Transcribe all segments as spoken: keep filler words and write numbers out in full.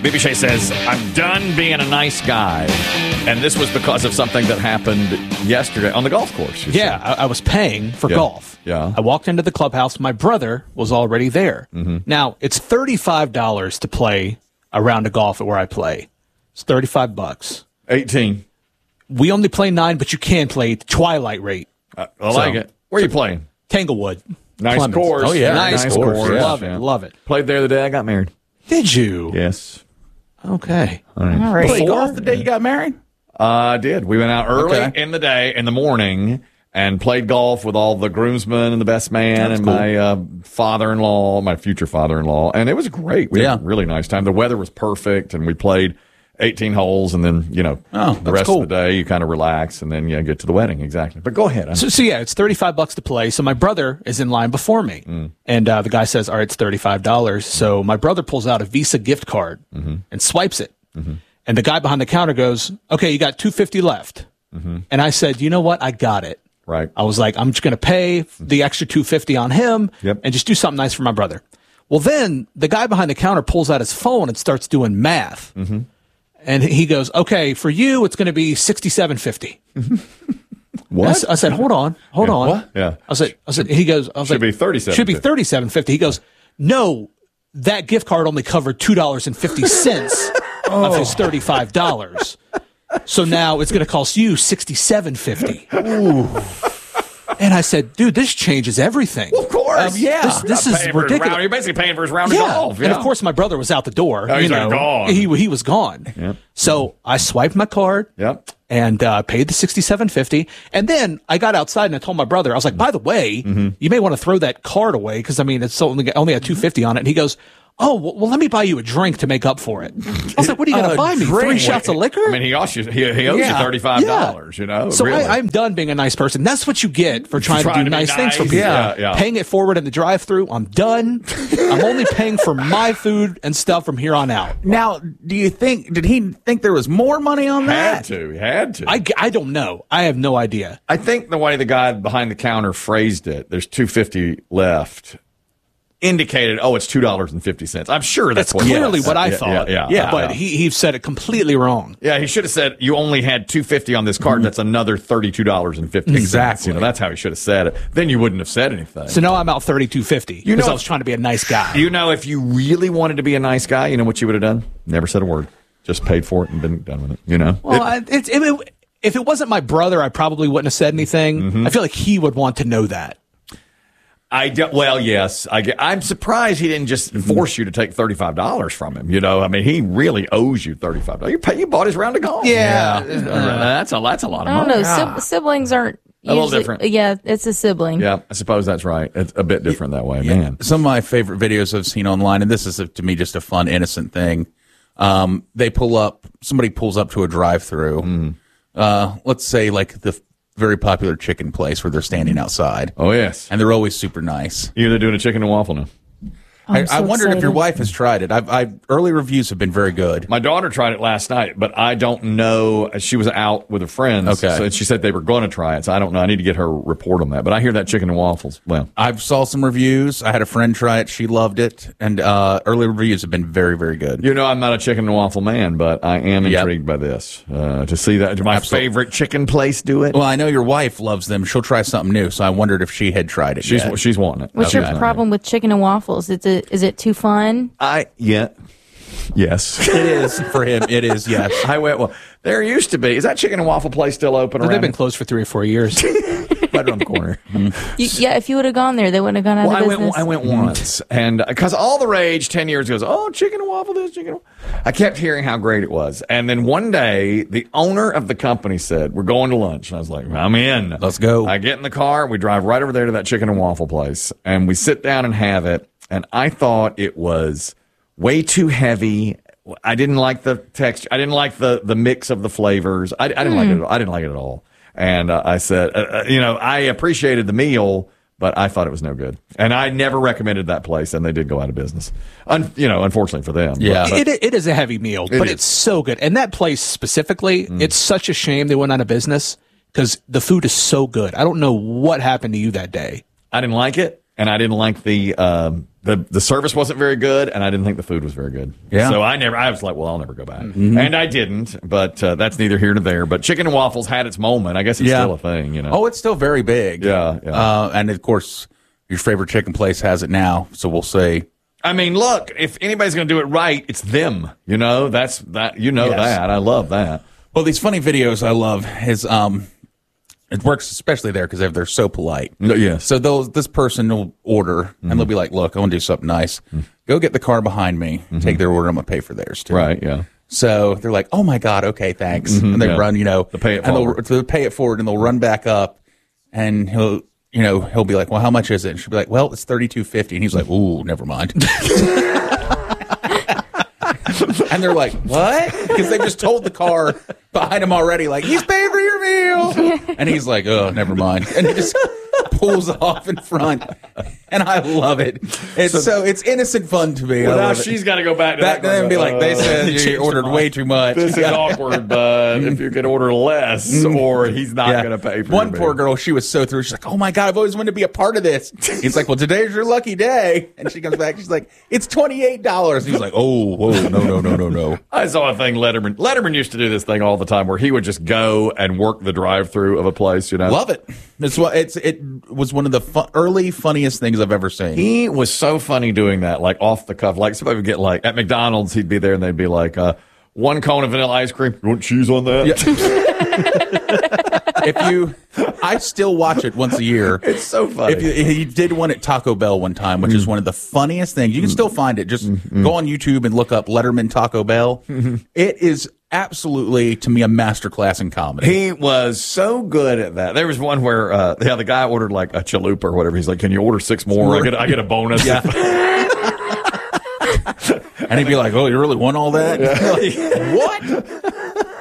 B B Shay says, I'm done being a nice guy. And this was because of something that happened yesterday on the golf course. Yeah, I, I was paying for yeah. golf. Yeah. I walked into the clubhouse. My brother was already there. Mm-hmm. Now, it's thirty-five dollars to play a round of golf at where I play. It's thirty-five bucks. eighteen. We only play nine, but you can play Twilight rate. I, I like So- it. Where are you playing? Tanglewood. Nice Clemens. course. Oh, yeah. Nice, Nice course. course. Love Yeah. it. Love it. Played there the day I got married. Did you? Yes. Okay. All right. Play golf the day you got married? Uh, I did. We went out early Okay. in the day, in the morning, and played golf with all the groomsmen and the best man That's and cool. my uh, father-in-law, my future father-in-law. And it was great. We Yeah. had a really nice time. The weather was perfect, and we played eighteen holes, and then, you know, Oh, the that's rest cool. of the day you kind of relax, and then you get to the wedding. Exactly. But go ahead. So, so yeah, it's thirty-five bucks to play. So my brother is in line before me. Mm. And uh, the guy says, all right, it's thirty-five dollars. So my brother pulls out a Visa gift card Mm-hmm. and swipes it. And the guy behind the counter goes, okay, you got two hundred fifty dollars left. Mm-hmm. And I said, you know what? I got it. Right. I was like, I'm just going to pay the extra two hundred fifty dollars on him Yep. and just do something nice for my brother. Well, then the guy behind the counter pulls out his phone and starts doing math. Mm-hmm. And he goes, okay, for you, it's going to be sixty-seven fifty. What? I, s- I said, hold on, hold Yeah. on. What? Yeah. I said, I said, he goes, I was Should like, be thirty-seven Should be fifty. thirty-seven fifty. He goes, no, that gift card only covered two dollars and fifty cents of his thirty-five dollars. So now it's going to cost you sixty-seven fifty. And I said, dude, this changes everything. Of course. Um, yeah. This, this Not is paying for his ridiculous. round- You're basically paying for his round of Yeah. golf. And of course, my brother was out the door. Oh, you he's know, gone. He he was gone. Yep. So I swiped my card. Yep. And uh, paid the sixty-seven fifty. And then I got outside and I told my brother, I was like, by the way, Mm-hmm. you may want to throw that card away because I mean it's only only had two hundred fifty on it. And he goes, oh well, well, let me buy you a drink to make up for it. I was like, what are you going to A buy me? Three drink? shots of liquor? I mean, he owes you, he, he owes you Yeah. thirty-five dollars, you know? So really. I, I'm done being a nice person. That's what you get for trying, Trying to do to be nice, things for nice. people. Yeah, yeah. Paying it forward in the drive-through. I'm done. I'm only paying for my food and stuff from here on out. Now, do you think, did he think there was more money on that? had to. He had to. I, I don't know. I have no idea. I think the way the guy behind the counter phrased it, there's two fifty left, indicated, oh, it's two dollars and fifty cents. I'm sure that's, That's what clearly yes. what I Yeah, thought. Yeah, yeah. But yeah. he, he said it completely wrong. Yeah, he should have said you only had two fifty on this card. That's another thirty-two dollars and fifty cents. Exactly. You know, that's how he should have said it. Then you wouldn't have said anything. So now I'm out thirty-two fifty You because know- I was trying to be a nice guy. You know, if you really wanted to be a nice guy, you know what you would have done? Never said a word. Just paid for it and been done with it. You know? well, I- it's, if, it, if it wasn't my brother, I probably wouldn't have said anything. Mm-hmm. I feel like he would want to know that. I do, well, yes. I get, I'm surprised he didn't just force you to take thirty-five dollars from him. You know, I mean, he really owes you thirty-five dollars. You pay, you bought his round of golf. Yeah. Uh, that's a that's a lot of I don't money. know. Sib- siblings aren't A little usually- different. Yeah, it's a sibling. Yeah, I suppose that's right. It's a bit different that way, man. Some of my favorite videos I've seen online, and this is to me just a fun, innocent thing. Um, they pull up, somebody pulls up to a drive-through. Mm. Uh, let's say like the very popular chicken place where they're standing outside, Oh yes, and they're always super nice. you're they're doing a chicken and waffle now. I'm I, so I wondered if your excited. wife has tried it. I've, I've early reviews have been very good. My daughter tried it last night, but I don't know. She was out with her friends, Okay. so she said they were going to try it. So I don't know. I need to get her report on that. But I hear that chicken and waffles. Well, I've saw some reviews. I had a friend try it. She loved it, and uh, early reviews have been very, very good. you know, I'm not a chicken and waffle man, but I am Yep. intrigued by this uh, to see that. My Absolutely. favorite chicken place do it. Well, I know your wife loves them. She'll try something new, so I wondered if she had tried it. She's yet. she's wanting it. What's Okay. your problem with chicken and waffles? Is it is it too fun? I yeah, yes. It is for him. It is, yes. I went. Well, there used to be. Is that chicken and waffle place still open They've around? been closed for three or four years. right around the corner. You, yeah, if you would have gone there, they wouldn't have gone out Well, I of went. business. I went once, and because all the rage ten years ago was, oh, chicken and waffle this, chicken. And waffle. I kept hearing how great it was, and then one day the owner of the company said, "We're going to lunch," and I was like, "I'm in. Let's go." I get in the car, we drive right over there to that chicken and waffle place, and we sit down and have it. And I thought it was way too heavy. I didn't like the texture. I didn't like the the mix of the flavors. I, I didn't like it. At all. I didn't like it at all. And uh, I said, uh, uh, you know, I appreciated the meal, but I thought it was no good. And I never recommended that place, and they did go out of business. Un- you know, unfortunately for them. Yeah. But- it, it is a heavy meal, but is. it's so good. And that place specifically, it's such a shame they went out of business because the food is so good. I don't know what happened to you that day. I didn't like it, and I didn't like the um, the the service wasn't very good, and I didn't think the food was very good. Yeah. So I never. I was like, well, I'll never go back, and I didn't. But uh, that's neither here nor there. But chicken and waffles had its moment. I guess it's Yeah. still a thing. You know. Oh, it's still very big. Yeah, yeah. Uh, and of course, your favorite chicken place has it now. So we'll say, I mean, look, if anybody's going to do it right, it's them. You know, that's that. You know Yes. that. I love that. well, these funny videos I love is um, it works especially there because they're, they're so polite. No, yes. So they'll this person will order and they'll be like, "Look, I want to do something nice. Go get the car behind me. Take their order. I'm gonna pay for theirs too." Right. Yeah. So they're like, "Oh my god, okay, thanks," and they yeah. run, you know, They'll pay it and they'll, forward. they'll pay it forward, and they'll run back up, and he'll, you know, he'll be like, "Well, how much is it?" And she'll be like, "Well, it's thirty two fifty," and he's like, "Ooh, never mind." And they're like, "What?" Because they just told the car behind him already, like, "He's paying for your meal," and he's like, "Oh, never mind," and he just pulls off in front, and I love it. It's so, it's innocent fun to me. Well, I now love it. she's got to go back to Back that then and be like, they uh, said changed you ordered their way mind. too much. This is awkward, but if you could order less, or he's not Yeah. going to pay for One your poor meal. girl, she was so through. She's like, "Oh my god, I've always wanted to be a part of this." He's like, "Well, today's your lucky day." And she comes back, she's like, "It's twenty eight dollars." He's like, "Oh, whoa, no, no, no, no, no." I saw a thing Letterman. Letterman used to do this thing all the time, where he would just go and work the drive-through of a place. You know, Love it. It's what it's. It was one of the fu- early funniest things I've ever seen. he was so funny doing that, like off the cuff. Like somebody would get like at McDonald's, he'd be there and they'd be like, uh, "One cone of vanilla ice cream. You want cheese on that?" If you, I still watch it once a year. It's so funny. If you, he did one at Taco Bell one time, which is one of the funniest things. You can still find it. Just go on YouTube and look up Letterman Taco Bell. It is absolutely, to me, a masterclass in comedy. He was so good at that. There was one where, uh, yeah, the guy ordered like a chalupa or whatever. He's like, "Can you order six more? I get, I get a bonus." Yeah. And he'd be like, "Oh, you really want all that?" Like, what?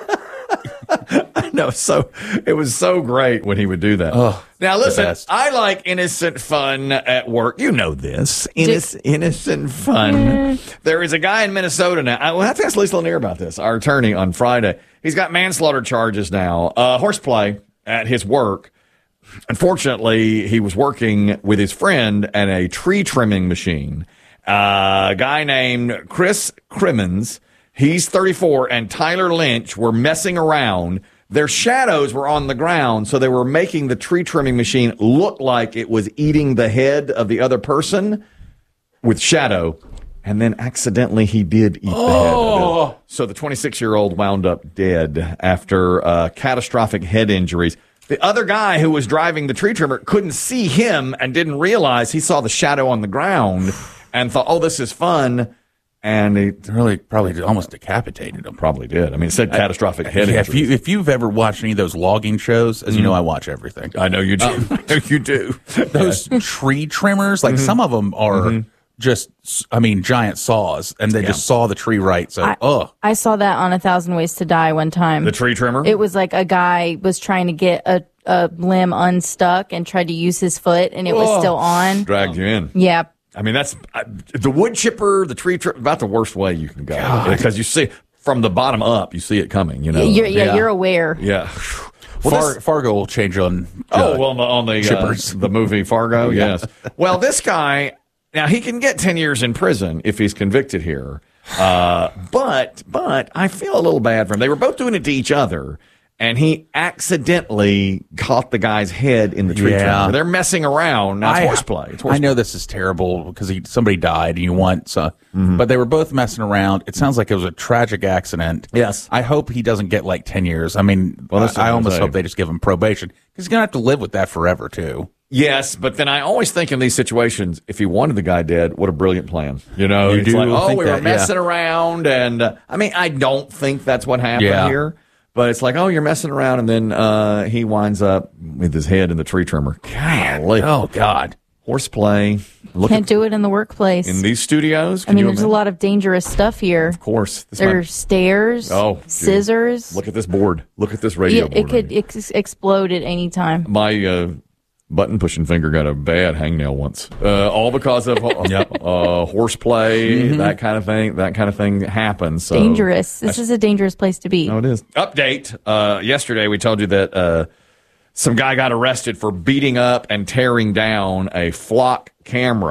No, so it was so great when he would do that. Oh, now the listen, best. I like innocent fun at work. You know this, Innoc- innocent fun. There is a guy in Minnesota now. I will have to ask Lisa Lanier about this. Our attorney on Friday. He's got manslaughter charges now. Uh, horseplay at his work. Unfortunately, he was working with his friend at a tree trimming machine. Uh, a guy named Chris Crimmins. He's thirty-four, and Tyler Lynch were messing around. Their shadows were on the ground, so they were making the tree trimming machine look like it was eating the head of the other person with shadow. And then accidentally he did eat the head of it. So the twenty-six-year-old wound up dead after uh, catastrophic head injuries. The other guy who was driving the tree trimmer couldn't see him and didn't realize he saw the shadow on the ground and thought, "Oh, this is fun." And he Really, probably almost decapitated him. probably did. I mean, it said catastrophic head Yeah, if injuries. you if you've ever watched any of those logging shows, as you know, I watch everything. I know you do. I know you do. Those tree trimmers, like some of them are just, I mean, giant saws, and they just saw the tree right. So, I, oh, I saw that on A Thousand Ways to Die one time. The tree trimmer? It was like a guy was trying to get a, a limb unstuck and tried to use his foot, and it was Oh. still on. Dragged you in. Yeah. I mean, that's uh, the wood chipper, the tree trimmer, about the worst way you can go. Because you see, from the bottom up, you see it coming, you know? You're, yeah, Yeah. you're aware. Yeah. Well, Far, this- Fargo will change on. Oh, uh, well, on the, on the, uh, chippers. the movie Fargo, yes. Well, this guy, now he can get ten years in prison if he's convicted here. Uh, but, but I feel a little bad for him. They were both doing it to each other, and he accidentally caught the guy's head in the tree Yeah. trimmer. They're messing around. Now, it's I- horseplay. It's I horseplay. know this is terrible because he, somebody died and you want, so, but they were both messing around. It sounds like it was a tragic accident. Yes. I hope he doesn't get like ten years. I mean, Well, that's what I, I I'm almost saying. hope they just give him probation because he's going to have to live with that forever, too. Yes, but then I always think in these situations, if he wanted the guy dead, what a brilliant plan. You know, You it's do like, oh, think we were that, yeah. messing around. And uh, I mean, I don't think that's what happened Yeah. here. But it's like, oh, you're messing around. And then uh, he winds up with his head in the tree trimmer. Golly. Oh, God. Horseplay. Look Can't at, do it in the workplace. in these studios. I Can mean, you there's a imagine? lot of dangerous stuff here. Of course. This There's might- stairs, Oh, dude. scissors. Look at this board. Look at this radio it, board. it could right ex- explode at any time. my uh, button pushing finger got a bad hangnail once, uh, all because of uh, horseplay, that kind of thing. That kind of thing happens. So Dangerous. This is a dangerous place to be. No, it is. Update. Uh, yesterday, we told you that uh, some guy got arrested for beating up and tearing down a flock camera.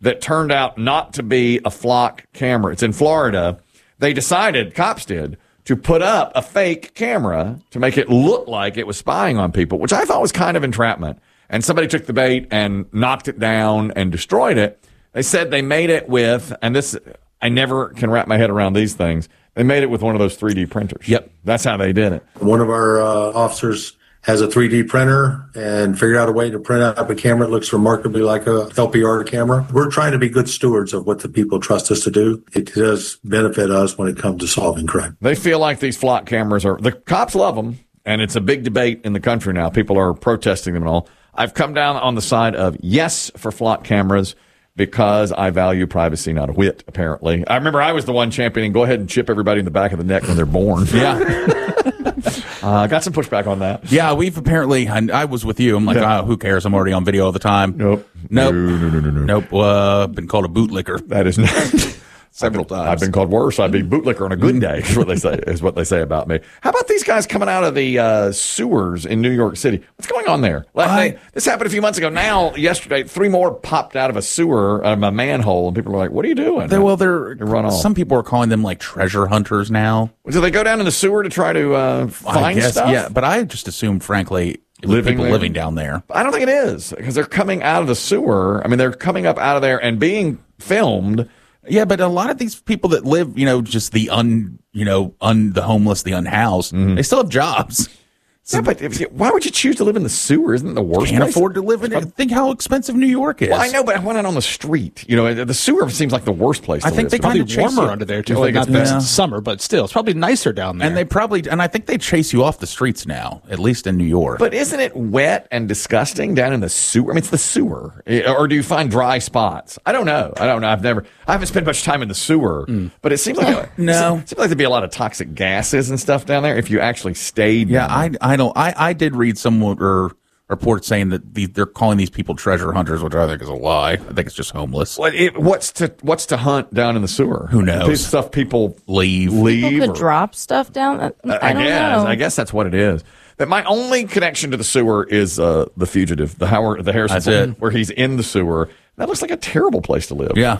that turned out not to be a flock camera. It's in Florida. They decided, cops did, to put up a fake camera to make it look like it was spying on people, which I thought was kind of entrapment. And somebody took the bait and knocked it down and destroyed it. They said they made it with, and this, I never can wrap my head around these things. They made it with one of those three D printers. Yep. That's how they did it. One of our uh, officers has a three D printer and figured out a way to print out a camera that looks remarkably like a L P R camera. We're trying to be good stewards of what the people trust us to do. It does benefit us when it comes to solving crime. They feel like these flock cameras are, the cops love them, and it's a big debate in the country now. People are protesting them and all. I've come down on the side of yes for flock cameras because I value privacy, not a whit, apparently. I remember I was the one championing, go ahead and chip everybody in the back of the neck when they're born. Yeah. uh, got some pushback on that. Yeah, we've apparently, I, I was with you. I'm like, Yeah. oh, who cares? I'm already on video all the time. Nope. Nope. No, no, no, no, no. Nope. Uh, been called a bootlicker That is not. several I've been, times. I've been called worse. I'd be bootlicker on a good day, is what they say, is what they say about me. How about these guys coming out of the uh, sewers in New York City? What's going on there? Like, I- they, this happened a few months ago. Now, yesterday, three more popped out of a sewer, out of a manhole, and people are like, what are you doing? They, well, they're, They run off. some people are calling them like treasure hunters now. Do they go down in the sewer to try to uh, find I guess, stuff? yeah, but I just assumed, frankly, it was Living people there? living down there. I don't think it is, because they're coming out of the sewer. I mean, they're coming up out of there and being filmed. Yeah, but a lot of these people that live, you know, just the un, you know, un, the homeless, the unhoused, they still have jobs. Yeah, but if you, why would you choose to live in the sewer? Isn't it the worst Can't place? afford to live in it. Think how expensive New York is. Well, I know, but why not on the street? You know, the sewer seems like the worst place to I think live. they Probably kinda chase warmer you. under there You too. think Not it's that better? it's summer, but still, it's probably nicer down there. And they probably, and I think they chase you off the streets now, at least in New York. But isn't it wet and disgusting down in the sewer? I mean, it's the sewer. Eh, Or do you find dry spots? I don't know. I don't know. I've never, I haven't spent much time in the sewer, but it seems like, No. it seems like there'd be a lot of toxic gases and stuff down there if you actually stayed. yeah, down there. I, I don't, I, I did read someone or reports saying that the, they're calling these people treasure hunters, which I think is a lie. I think it's just homeless. What, it, what's to what's to hunt down in the sewer? Who knows? This stuff people Leave. leave. People could or- drop stuff down. I, I, don't guess. know. I guess that's what it is. That my only connection to the sewer is uh, the fugitive, the Howard, the Harrison, That's Ford, it. where he's in the sewer. That looks like a terrible place to live. Yeah.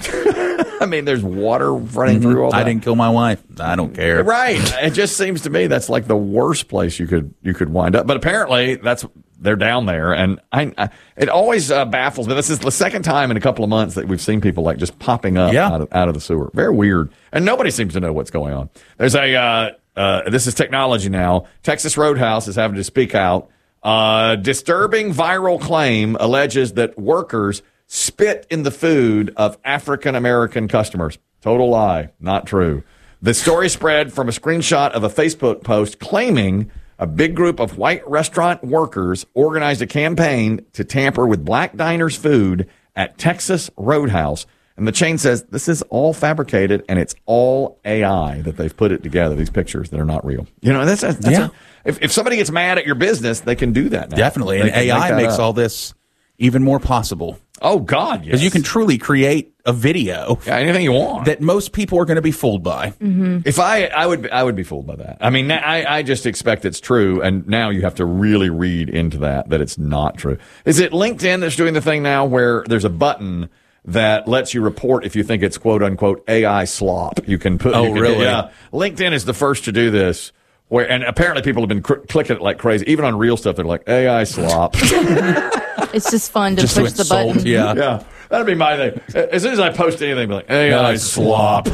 I mean, there's water running through all that. I didn't kill my wife. I don't care. Right. It just seems to me that's like the worst place you could you could wind up. But apparently, that's they're down there, and I, I it always uh, baffles me. This is the second time in a couple of months that we've seen people like just popping up Yeah. out of out of the sewer. Very weird, and nobody seems to know what's going on. There's a uh, uh, this is technology now. Texas Roadhouse is having to speak out. Uh, disturbing viral claim alleges that workers spit in the food of African American customers. Total lie. Not true. The story spread from a screenshot of a Facebook post claiming a big group of white restaurant workers organized a campaign to tamper with black diners' food at Texas Roadhouse. And the chain says this is all fabricated and it's all A I that they've put it together, these pictures that are not real. You know, that's, that's Yeah. a, if, if somebody gets mad at your business, they can do that now. Definitely. They And can A make I that makes up. all this even more possible. Oh, God, yes. Because you can truly create a video Yeah, anything you want. that most people are going to be fooled by. If I, I would, I would be fooled by that. I mean, I, I just expect it's true, and now you have to really read into that that it's not true. Is it LinkedIn that's doing the thing now where there's a button that lets you report if you think it's quote unquote A I slop? You can put. Oh, you can, really? Yeah. LinkedIn is the first to do this. Where and apparently people have been cr- clicking it like crazy. Even on real stuff, they're like A I slop. It's just fun to Just to push the insult, button. yeah. Yeah, that'd be my thing. As soon as I post anything, be like A I Yeah, slop.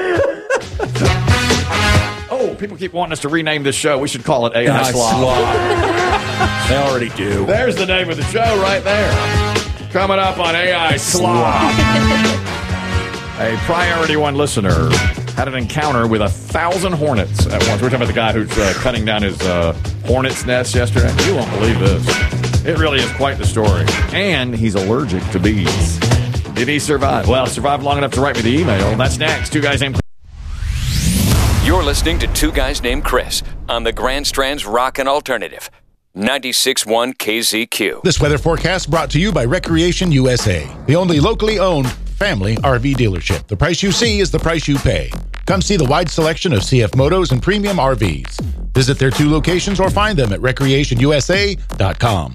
Oh, people keep wanting us to rename this show. We should call it A I slop. They already do. There's the name of the show right there. Coming up on A I Slop. A Priority One listener had an encounter with a thousand hornets at once. We're talking about the guy who's uh, cutting down his uh, hornet's nest yesterday. You won't believe this. It really is quite the story. And he's allergic to bees. Did he survive? Well, survived long enough to write me the email. That's next. Two guys named You're listening to Two Guys Named Chris on the Grand Strand's Rockin' Alternative, ninety-six point one K Z Q. This weather forecast brought to you by Recreation U S A, the only locally owned family R V dealership. The price you see is the price you pay. Come see the wide selection of C F Motos and premium R Vs. Visit their two locations or find them at recreation u s a dot com.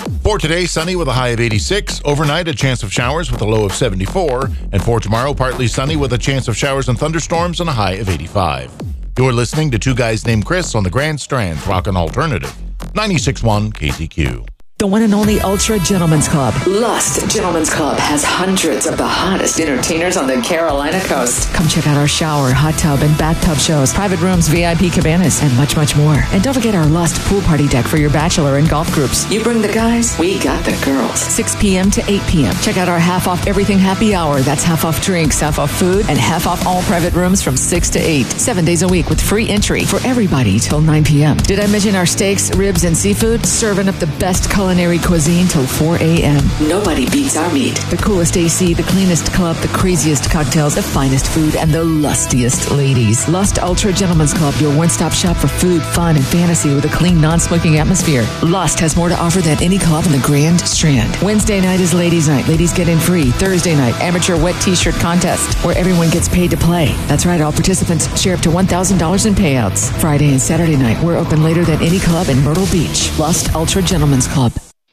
For today, sunny with a high of eighty-six. Overnight, a chance of showers with a low of seventy-four. And for tomorrow, partly sunny with a chance of showers and thunderstorms and a high of eighty-five. You're listening to Two Guys Named Chris on the Grand Strand Rockin' Alternative. ninety-six point one K Z Q. The one and only Ultra Gentlemen's Club. Lust Gentlemen's Club has hundreds of the hottest entertainers on the Carolina coast. Come check out our shower, hot tub, and bathtub shows, private rooms, V I P cabanas, and much, much more. And don't forget our Lust pool party deck for your bachelor and golf groups. You bring the guys, we got the girls. six p.m. to eight p.m. Check out our half off everything happy hour. That's half off drinks, half off food, and half off all private rooms from six to eight. Seven days a week with free entry for everybody till nine p.m. Did I mention our steaks, ribs, and seafood? Serving up the best culinary cuisine till four a.m. Nobody beats our meat. The coolest A C, the cleanest club, the craziest cocktails, the finest food, and the lustiest ladies. Lust Ultra Gentlemen's Club, your one-stop shop for food, fun, and fantasy with a clean, non-smoking atmosphere. Lust has more to offer than any club in the Grand Strand. Wednesday night is ladies' night. Ladies get in free. Thursday night, amateur wet t-shirt contest, where everyone gets paid to play. That's right, all participants share up to one thousand dollars in payouts. Friday and Saturday night, we're open later than any club in Myrtle Beach. Lust Ultra Gentlemen's Club.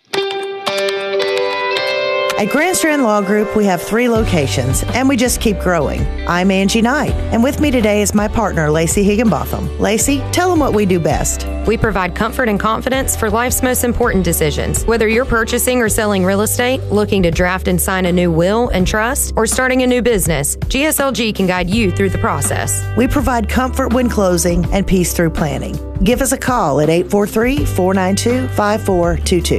At Grand Strand Law Group, we have three locations, and we just keep growing. I'm Angie Knight, and with me today is my partner, Lacey Higginbotham. Lacey, tell them what we do best. We provide comfort and confidence for life's most important decisions. Whether you're purchasing or selling real estate, looking to draft and sign a new will and trust, or starting a new business, G S L G can guide you through the process. We provide comfort when closing and peace through planning. Give us a call at eight four three, four nine two, five four two two.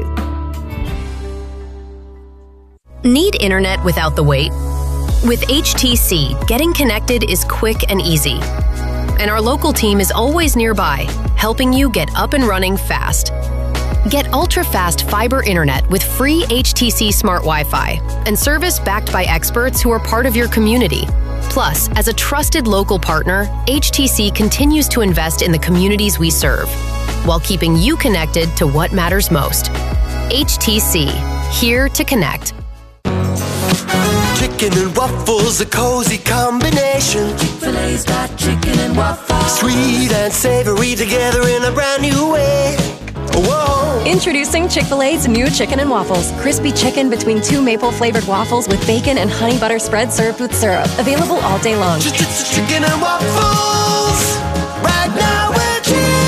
Need internet without the wait? With H T C, getting connected is quick and easy. And our local team is always nearby, helping you get up and running fast. Get ultra-fast fiber internet with free H T C Smart Wi-Fi and service backed by experts who are part of your community. Plus, as a trusted local partner, H T C continues to invest in the communities we serve, while keeping you connected to what matters most. H T C, here to connect. Chicken and waffles, a cozy combination. Chick-fil-A's got chicken and waffles. Sweet and savory together in a brand new way. Whoa. Introducing Chick-fil-A's new chicken and waffles. Crispy chicken between two maple-flavored waffles with bacon and honey butter spread served with syrup. Available all day long. Chicken and waffles. Right now we're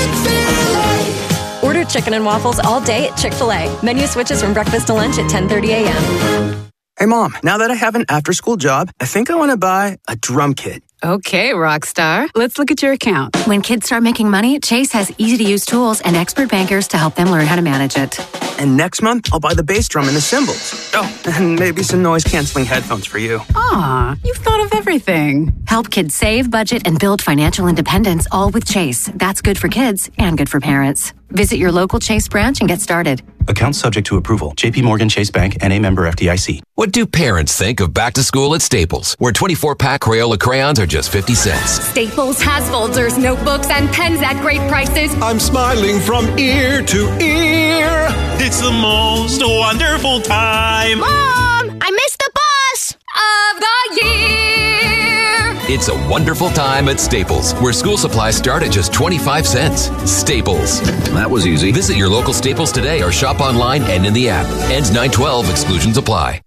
Chick-fil-A. Order chicken and waffles all day at Chick-fil-A. Menu switches from breakfast to lunch at ten thirty a.m. Hey, Mom, now that I have an after-school job, I think I want to buy a drum kit. Okay, Rockstar. Let's look at your account. When kids start making money, Chase has easy-to-use tools and expert bankers to help them learn how to manage it. And next month, I'll buy the bass drum and the cymbals. Oh, and maybe some noise-canceling headphones for you. Aw, you've thought of everything. Help kids save, budget, and build financial independence, all with Chase. That's good for kids and good for parents. Visit your local Chase branch and get started. Account subject to approval. J P Morgan Chase Bank, N A member F D I C. What do parents think of back to school at Staples, where twenty-four pack Crayola crayons are just fifty cents? Staples has folders, notebooks, and pens at great prices. I'm smiling from ear to ear. It's the most wonderful time. Mom, I missed the bus of the year. It's a wonderful time at Staples, where school supplies start at just twenty-five cents. Staples. That was easy. Visit your local Staples today or shop online and in the app. Ends nine twelve. Exclusions apply.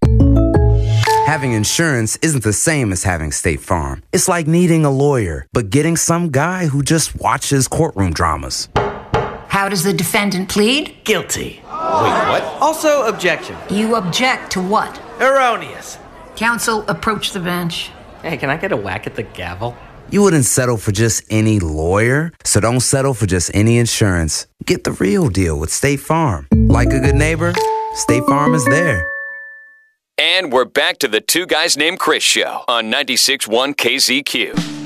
Having insurance isn't the same as having State Farm. It's like needing a lawyer, but getting some guy who just watches courtroom dramas. How does the defendant plead? Guilty. Wait, what? Also, objection. You object to what? Erroneous. Counsel, approach the bench. Hey, can I get a whack at the gavel? You wouldn't settle for just any lawyer, so don't settle for just any insurance. Get the real deal with State Farm. Like a good neighbor, State Farm is there. And we're back to the Two Guys Named Chris show on ninety-six point one K Z Q.